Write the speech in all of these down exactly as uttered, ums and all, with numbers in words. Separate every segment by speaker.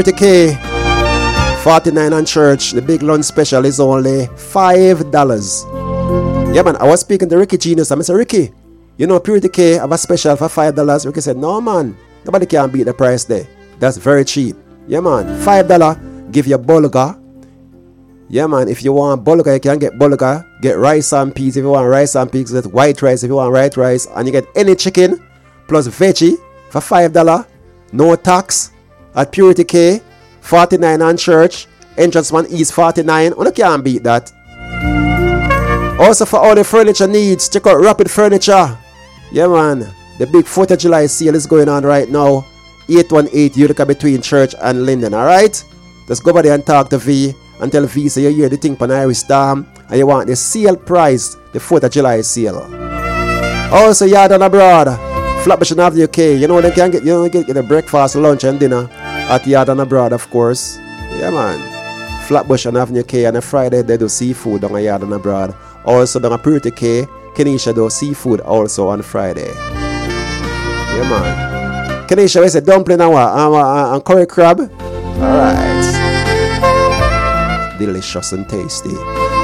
Speaker 1: thirty K, forty-nine on church. The big lunch special is only five dollars. Yeah, man, I was speaking to Ricky Genius. I said, Ricky, you know, Purity K have a special for five dollars. Ricky said, no, man, nobody can beat the price there. That's very cheap. Yeah, man, five dollars, give you bulgur. Yeah, man, if you want bulgur, you can get bulgur. Get rice and peas if you want rice and peas. Get white rice if you want white rice. And you get any chicken plus veggie for five dollars. No tax at Purity K. forty-nine on church. Entrance one East forty-nine. You can't beat that. Also for all the furniture needs, check out Rapid Furniture. Yeah, man, the big fourth of July sale is going on right now. eight one eight Utica between Church and Linden, alright? Just go over there and talk to V and tell V so you hear the thing on Irish Storm and you want the sale price, the fourth of July sale. Also, Yard and Abroad, Flatbush and Avenue K. You know they can get you know get, get a breakfast, lunch and dinner at Yard and Abroad, of course. Yeah, man. Flatbush and Avenue K, and a Friday they do seafood on a Yard and Abroad. Also down a Purity K, Kenesha do seafood also on Friday. Yeah, man. Kenesha, is a dumpling and what? And, and, and curry crab? Alright. Delicious and tasty.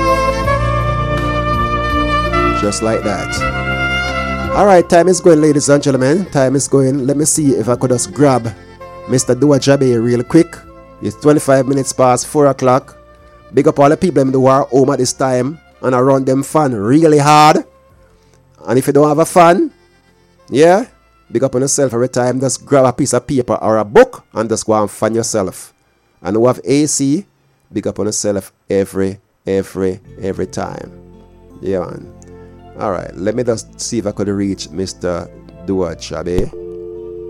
Speaker 1: Just like that. Alright, time is going, ladies and gentlemen. Time is going. Let me see if I could just grab Mister Dua Jabe real quick. It's twenty-five minutes past four o'clock. Big up all the people in the war home at this time and around them fan really hard. And if you don't have a fan, yeah, big up on yourself every time. Just grab a piece of paper or a book and just go and fan yourself. And who have A C, big up on yourself every, every, every time. Yeah, man. Alright, let me just see if I could reach Mister Dua Jabe.